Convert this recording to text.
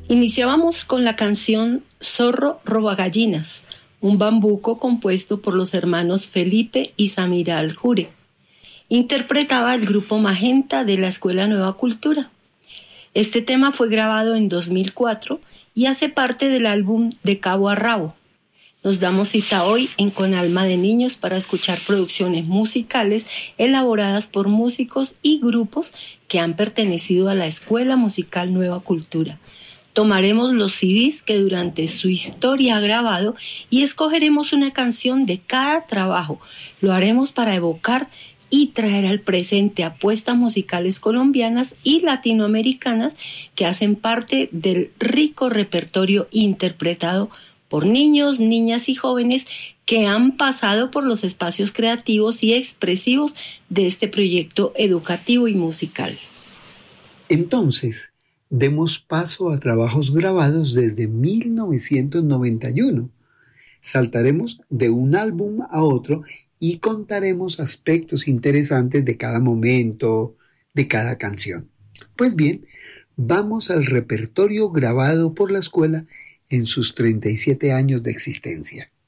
Iniciábamos con la canción Zorro Robagallinas, un bambuco compuesto por los hermanos Felipe y Samira Aljure. Interpretaba el grupo Magenta de la Escuela Nueva Cultura. Este tema fue grabado en 2004 y hace parte del álbum De Cabo a Rabo. Nos damos cita hoy en Con Alma de Niños para escuchar producciones musicales elaboradas por músicos y grupos que han pertenecido a la Escuela Musical Nueva Cultura. Tomaremos los CDs que durante su historia ha grabado y escogeremos una canción de cada trabajo. Lo haremos para evocar y traer al presente apuestas musicales colombianas y latinoamericanas que hacen parte del rico repertorio interpretado por niños, niñas y jóvenes que han pasado por los espacios creativos y expresivos de este proyecto educativo y musical. Entonces, demos paso a trabajos grabados desde 1991. Saltaremos de un álbum a otro y contaremos aspectos interesantes de cada momento, de cada canción. Pues bien, vamos al repertorio grabado por la escuela en sus 37 años de existencia.